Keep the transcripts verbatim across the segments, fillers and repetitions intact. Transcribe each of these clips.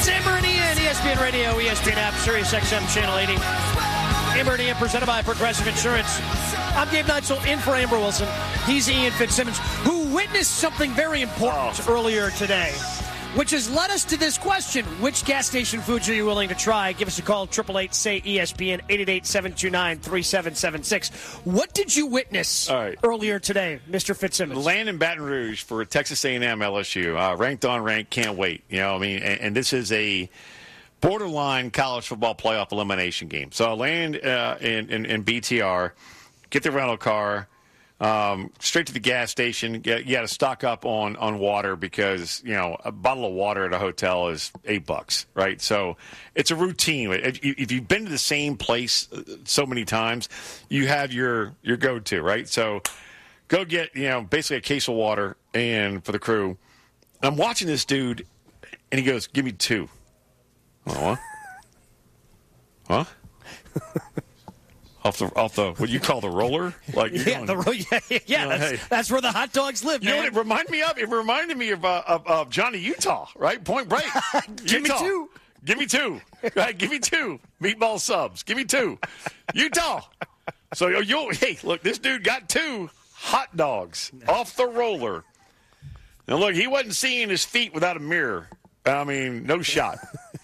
It's Amber and Ian, E S P N Radio, E S P N app, Sirius X M Channel eighty. Amber and Ian, presented by Progressive Insurance. I'm Gabe Neitzel, in for Amber Wilson. He's Ian Fitzsimmons, who witnessed something very important oh. earlier today, which has led us to this question. Which gas station foods are you willing to try? Give us a call, eight eight eight, S A Y, E S P N, eight eight eight, seven two nine, three seven seven six. What did you witness right. earlier today, Mister Fitzsimmons? Land in Baton Rouge for Texas A and M L S U. Uh, ranked on ranked, can't wait. You know, I mean, and, and this is a borderline college football playoff elimination game. So I land uh, in, in, in B T R, get the rental car, Um, straight to the gas station. You got to stock up on, on water because, you know, a bottle of water at a hotel is eight bucks, right? So it's a routine. If, if you've been to the same place so many times, you have your, your go-to, right? So go get, you know, basically a case of water and for the crew. I'm watching this dude, and he goes, give me two. Oh, huh? Huh? Off the off the what you call the roller, like yeah, going, the ro- yeah, yeah, yeah you know, that's, hey. that's where the hot dogs live. You man. know what it reminded me of? It reminded me of uh, of, of Johnny Utah, right? Point Break. Give Utah. me two. Give me two. Right? Give me two meatball subs. Give me two. Utah. So you hey, look, this dude got two hot dogs off the roller. Now look, he wasn't seeing his feet without a mirror. I mean, no shot.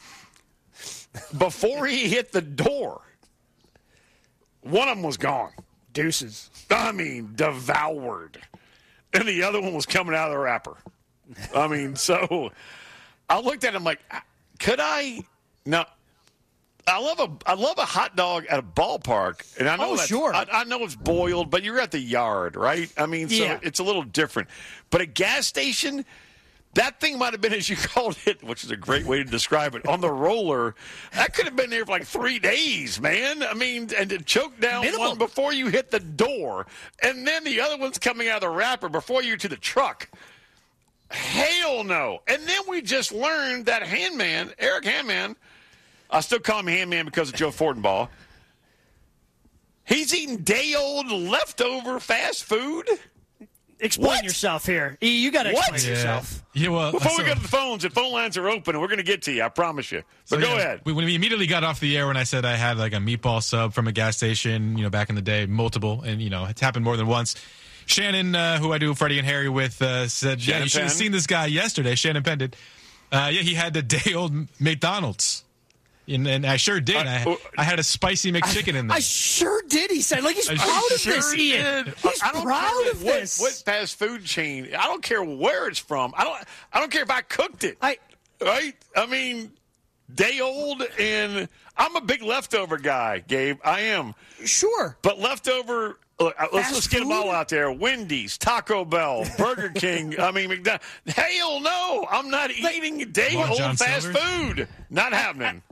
Before he hit the door, one of them was gone. Deuces. I mean, devoured. And the other one was coming out of the wrapper. I mean, so I looked at him like, could I? No. I love a I love a hot dog at a ballpark, and I know oh, that's, sure. I, I know it's boiled, but you're at the yard, right? I mean, so yeah. it's a little different. But a gas station, that thing might have been, as you called it, which is a great way to describe it, on the roller. That could have been there for like three days, man. I mean, and to choke down Minimum. one before you hit the door, and then the other one's coming out of the wrapper before you're to the truck. Hell no. And then we just learned that Handman, Eric Handman, I still call him Handman because of Joe Fortenbaugh, he's eating day-old leftover fast food. Explain what? yourself here. E, you got to explain yeah. yourself. Yeah, well, Before so, we go to the phones, and phone lines are open, and we're going to get to you, I promise you. But so, go yeah, ahead. When we immediately got off the air, when I said I had like a meatball sub from a gas station, you know, back in the day, multiple, and, you know, it's happened more than once. Shannon, uh, who I do Freddie and Harry with, uh, said, Shannon yeah, you should have Penn. seen this guy yesterday. Shannon Penn did. Uh, yeah, he had the day-old McDonald's. And, and I sure did. I, I, I had a spicy McChicken I, in there. I sure did. He said, like, he's I proud of sure this, Ian. did. He's I don't proud care of what, this. What fast food chain? I don't care where it's from. I don't. I don't care if I cooked it. I, right? I mean, day old, and I'm a big leftover guy, Gabe. I am. Sure. But leftover. Look, let's, let's get them all food? out there. Wendy's, Taco Bell, Burger King. I mean, McDonald's. Hell no. I'm not eating day-old John fast Silver's? food. Not happening.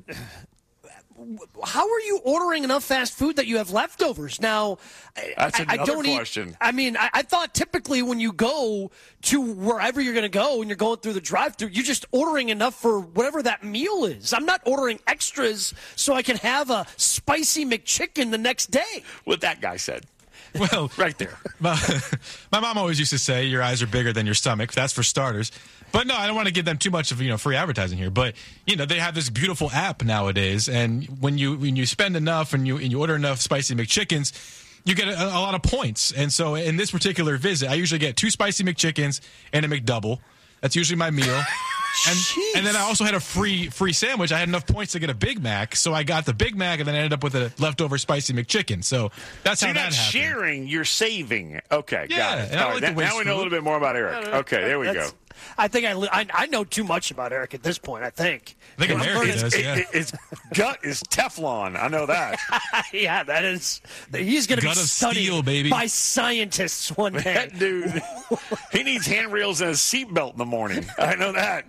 How are you ordering enough fast food that you have leftovers? Now, That's I, another I don't question. Eat, I mean, I, I thought typically when you go to wherever you're going to go and you're going through the drive-thru, you're just ordering enough for whatever that meal is. I'm not ordering extras so I can have a spicy McChicken the next day. What that guy said. Well, right there. My, my mom always used to say, your eyes are bigger than your stomach. That's for starters. But no, I don't want to give them too much of, you know, free advertising here. But, you know, they have this beautiful app nowadays. And when you when you spend enough and you, and you order enough spicy McChickens, you get a, a lot of points. And so in this particular visit, I usually get two spicy McChickens and a McDouble. That's usually my meal. And, and then I also had a free free sandwich. I had enough points to get a Big Mac, so I got the Big Mac, and then I ended up with a leftover spicy McChicken. So that's so how you're that not happened. sharing, you're saving. Okay, Yeah, got it. and I All like right, to now, waste now we know a food. little bit more about Eric. Okay, there we go. That's- I think I, li- I I know too much about Eric at this point, I think. I think I'm America learning- does, It- yeah. it- his gut is Teflon. I know that. Yeah, that is. He's going to be Gut of studied steel, baby. by scientists one day. That dude, he needs handrails and a seatbelt in the morning. I know that.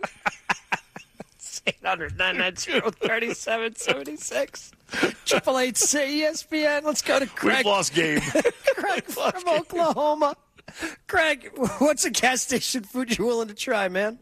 eight hundred, nine nine zero, three seven seven six. Triple eight say E S P N. Let's go to Craig. We've lost Gabe. Craig from Oklahoma. Craig, what's a gas station food you're willing to try, man?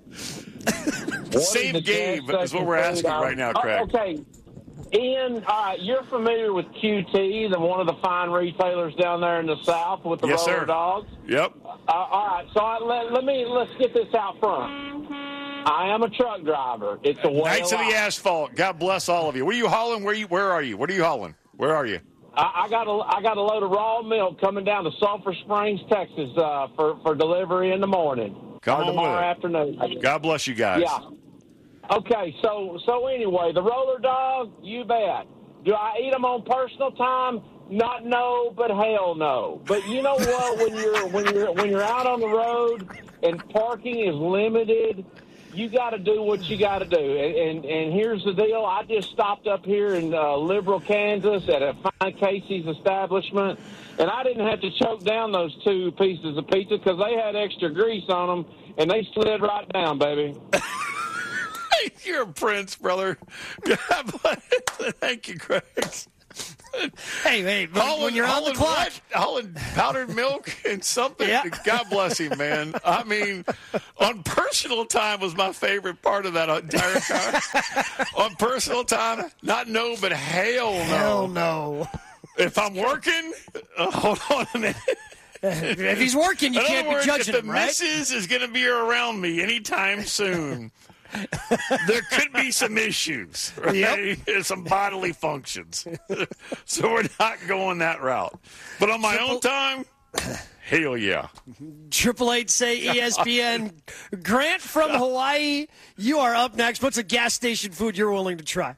Save Gabe is what we're asking right now, Craig. Uh, okay. Ian, uh, you're familiar with Q T, the one of the fine retailers down there in the South with the Yes, roller sir. dogs? Yep. Uh, all right, so I, let, let me let's get this out front. I am a truck driver. It's a way Knights of the asphalt. God bless all of you. Where are you hauling? Where you? Where are you? What are you hauling? Where are you? I, I got a I got a load of raw milk coming down to Sulphur Springs, Texas, uh, for for delivery in the morning. Come or on tomorrow with it. afternoon. God bless you guys. Yeah. Okay. So so anyway, the roller dog. You bet. Do I eat them on personal time? Not no, but hell no. But you know what? When you're when you're when you're out on the road and parking is limited, you got to do what you got to do. And, and and here's the deal: I just stopped up here in uh, Liberal, Kansas, at a fine Casey's establishment, and I didn't have to choke down those two pieces of pizza because they had extra grease on them, and they slid right down, baby. You're a prince, brother. God bless. Thank you, Greg. Hey, hey, but Holland, when you're on the Holland clock. what? Holland powdered milk and something. Yeah. God bless him, man. I mean, on personal time was my favorite part of that entire time. On personal time, not no, but hell no. Hell no. If I'm working, uh, hold on a minute. If he's working, you In can't other words, be judging if him, the right? missus is going to be around me anytime soon, there could be some issues, right? Yep. Some bodily functions. So we're not going that route. But on my Triple- own time, hell yeah. Triple Eight say E S P N. Grant from Hawaii, you are up next. What's a gas station food you're willing to try?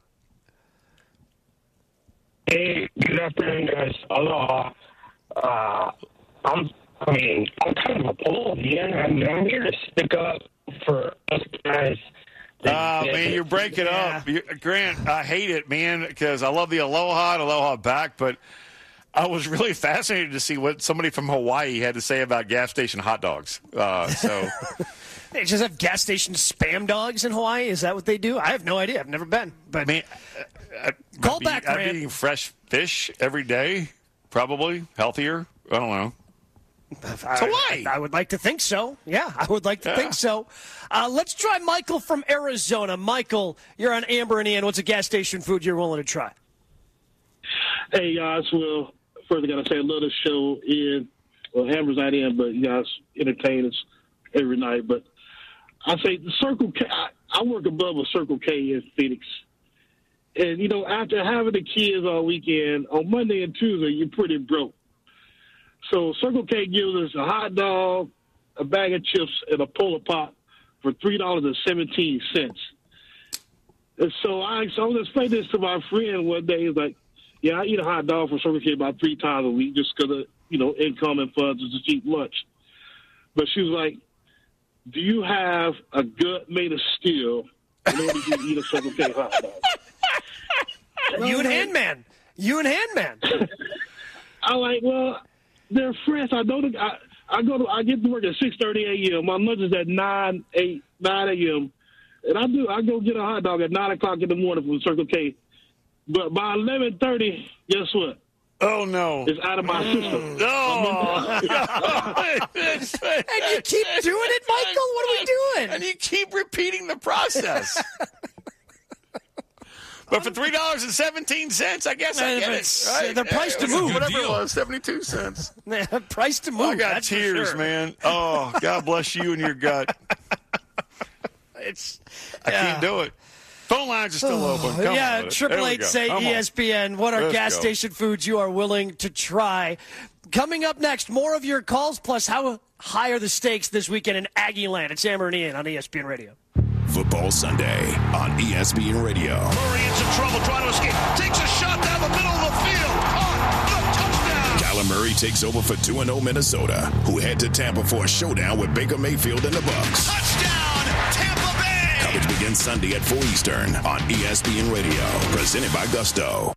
Hey, good afternoon, guys. Aloha. Uh, I'm, I mean, I'm kind of appalled, Ian. I'm, I'm here to stick up for us guys. Oh, man, you're breaking Yeah. up. You, Grant, I hate it, man, because I love the aloha and aloha back, but I was really fascinated to see what somebody from Hawaii had to say about gas station hot dogs. Uh, so, They just have gas station spam dogs in Hawaii? Is that what they do? I have no idea. I've never been. But I mean, I, Call I'd be, back, I'd Grant. be eating fresh fish every day, probably healthier. I don't know. I, Hawaii. I, I would like to think so. Yeah, I would like to Yeah. think so. Uh, let's try Michael from Arizona. Michael, you're on Amber and Ian. What's a gas station food you're willing to try? Hey, guys. Well, first I got to say I love the show. Ian, well, Amber's not in, but you guys entertain us every night. But I say the Circle K. I, I work above a Circle K in Phoenix. And, you know, after having the kids all weekend, on Monday and Tuesday, you're pretty broke. So Circle K gives us a hot dog, a bag of chips, and a Polar Pop for three dollars and seventeen cents. And so I, so I was explaining this to my friend one day. He's like, yeah, I eat a hot dog from Circle K about three times a week just because of, you know, income and funds. It's a cheap lunch. But she was like, do you have a gut made of steel in order to eat a Circle K hot dog? You and Handman. You and Handman. I'm like, well, they're friends. I know that I, I go to I get to work at six thirty a.m. My lunch is at nine eight nine a.m. and I do I go get a hot dog at nine o'clock in the morning from Circle K. But by eleven thirty, guess what? Oh, no. It's out of my system. No. And you keep doing it, Michael? What are we doing? And you keep repeating the process. But for three dollars and seventeen cents, I guess I Man, get if it. it's- Right? the price to Yeah, move. Whatever Good it deal. was, seventy-two cents. Price to move. I got that's for tears, sure. man. Oh, God bless you and your gut. It's, I yeah. can't do it. Phone lines are still open. Come on yeah, with it. Triple There we Eight go. say Come on. E S P N. What are Let's gas go. station foods you are willing to try? Coming up next, more of your calls. Plus, how high are the stakes this weekend in Aggie Land? It's Amber and Ian on E S P N Radio. Football Sunday on E S P N Radio. Murray in some trouble trying to escape. Takes a shot down the middle of the field. On the touchdown. Kyler Murray takes over for two and oh Minnesota, who head to Tampa for a showdown with Baker Mayfield and the Bucs. Touchdown, Tampa Bay. Coverage begins Sunday at four Eastern on E S P N Radio. Presented by Gusto.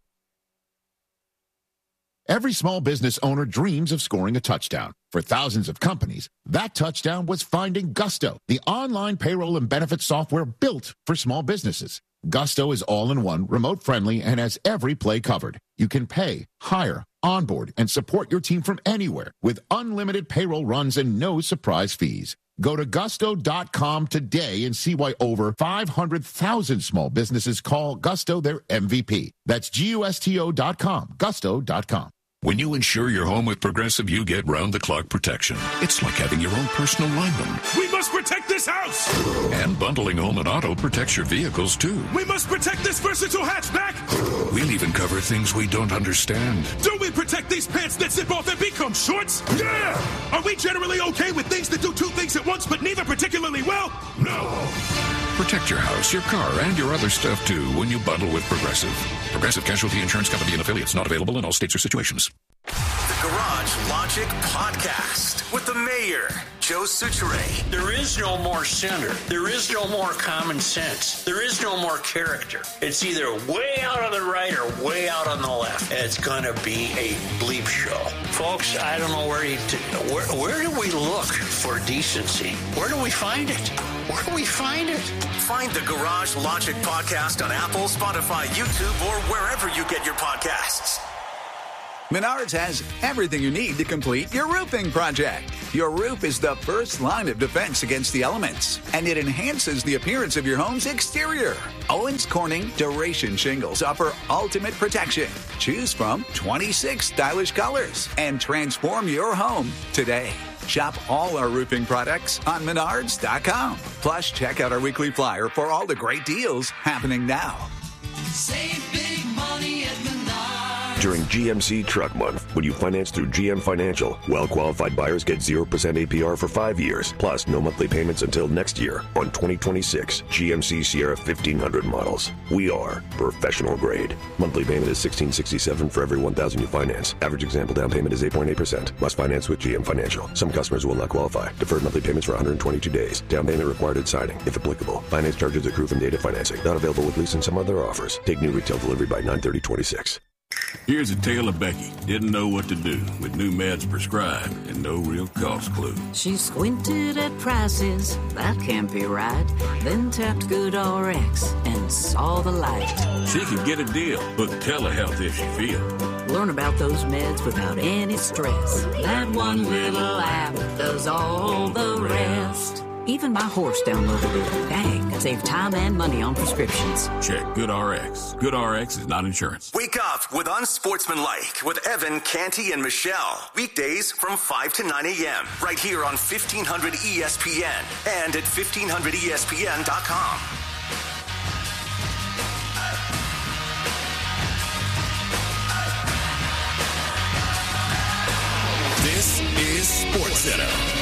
Every small business owner dreams of scoring a touchdown. For thousands of companies, that touchdown was finding Gusto, the online payroll and benefits software built for small businesses. Gusto is all-in-one, remote-friendly, and has every play covered. You can pay, hire, onboard, and support your team from anywhere with unlimited payroll runs and no surprise fees. Go to gusto dot com today and see why over five hundred thousand small businesses call Gusto their M V P. That's G U S T O dot com, gusto dot com. When you insure your home with Progressive, you get round-the-clock protection. It's like having your own personal lineman. We must protect this house! And bundling home and auto protects your vehicles, too. We must protect this versatile hatchback! We'll even cover things we don't understand. Do we protect these pants that zip off and become shorts? Yeah! Are we generally okay with things that do two things at once, but neither particularly well? No! Protect your house, your car, and your other stuff, too, when you bundle with Progressive. Progressive Casualty Insurance Company and affiliates, not available in all states or situations. The Garage Logic Podcast with the mayor, Joe Soucheray. There is no more center. There is no more common sense. There is no more character. It's either way out on the right or way out on the left. And it's going to be a bleep show. Folks, I don't know where you do, where, where do we look for decency? Where do we find it? Where do we find it? Find the Garage Logic Podcast on Apple, Spotify, YouTube, or wherever you get your podcasts. Menards has everything you need to complete your roofing project. Your roof is the first line of defense against the elements, and it enhances the appearance of your home's exterior. Owens Corning Duration Shingles offer ultimate protection. Choose from twenty-six stylish colors and transform your home today. Shop all our roofing products on menards dot com. Plus, check out our weekly flyer for all the great deals happening now. Save big money at Menards. During G M C Truck Month, when you finance through G M Financial, well-qualified buyers get zero percent A P R for five years, plus no monthly payments until next year on twenty twenty-six G M C Sierra fifteen hundred models. We are professional grade. Monthly payment is sixteen sixty-seven for every one thousand you finance. Average example down payment is eight point eight percent. Must finance with G M Financial. Some customers will not qualify. Deferred monthly payments for one hundred twenty-two days. Down payment required at signing, if applicable. Finance charges accrue from date of financing. Not available with lease and some other offers. Take new retail delivery by nine thirty twenty-six. Here's a tale of Becky. Didn't know what to do with new meds prescribed and no real cost clue. She squinted at prices, that can't be right. Then tapped GoodRx and saw the light. She could get a deal, book telehealth if she feels. Learn about those meds without any stress. That one little app does all the rest. Even my horse downloaded it. Dang, save time and money on prescriptions. Check GoodRx. GoodRx is not insurance. Wake up with Unsportsmanlike with Evan, Canty, and Michelle. Weekdays from five to nine a.m. right here on fifteen hundred E S P N and at fifteen hundred E S P N dot com. This is SportsCenter.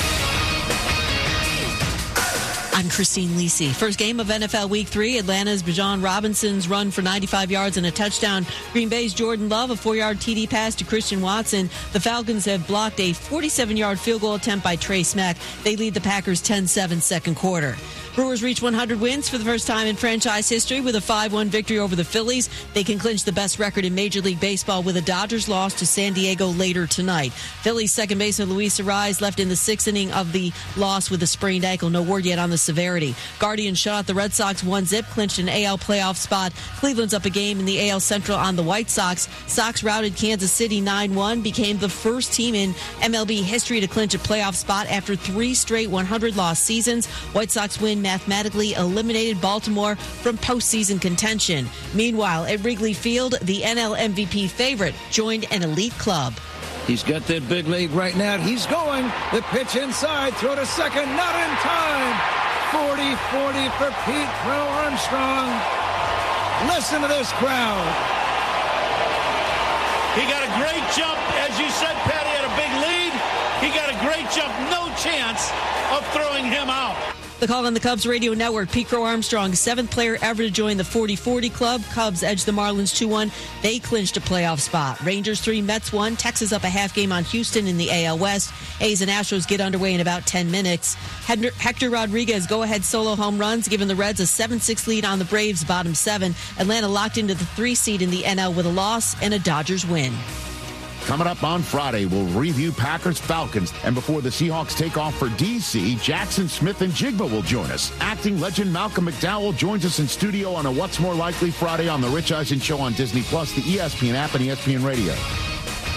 I'm Christine Lisi. First game of N F L Week three, Atlanta's Bijan Robinson's run for ninety-five yards and a touchdown. Green Bay's Jordan Love, a four-yard T D pass to Christian Watson. The Falcons have blocked a forty-seven-yard field goal attempt by Trey Smack. They lead the Packers ten seven second quarter. Brewers reach one hundred wins for the first time in franchise history with a five one victory over the Phillies. They can clinch the best record in Major League Baseball with a Dodgers loss to San Diego later tonight. Phillies second baseman Luis Arraez left in the sixth inning of the loss with a sprained ankle. No word yet on the severity. Guardians shut out the Red Sox one zip, clinched an A L playoff spot. Cleveland's up a game in the A L Central on the White Sox. Sox routed Kansas City nine one, became the first team in M L B history to clinch a playoff spot after three straight one hundred loss seasons. White Sox win mathematically eliminated Baltimore from postseason contention. Meanwhile, at Wrigley Field, the N L M V P favorite joined an elite club. He's got that big lead right now. He's going. The pitch inside. Throw to second. Not in time. forty forty for Pete Crow Armstrong. Listen to this crowd. He got a great jump. As you said, Patty had a big lead. He got a great jump. No chance of throwing him out. The call on the Cubs radio network, Pete Crow Armstrong, seventh player ever to join the forty forty club. Cubs edged the Marlins two one. They clinched a playoff spot. Rangers three, Mets one. Texas up a half game on Houston in the A L West. A's and Astros get underway in about ten minutes. Hector Rodriguez go-ahead solo home runs, giving the Reds a seven six lead on the Braves, bottom seven. Atlanta locked into the three seed in the N L with a loss and a Dodgers win. Coming up on Friday, we'll review Packers-Falcons. And before the Seahawks take off for D C, Jackson Smith and Jigba will join us. Acting legend Malcolm McDowell joins us in studio on a What's More Likely Friday on The Rich Eisen Show on Disney Plus, the E S P N app, and E S P N Radio.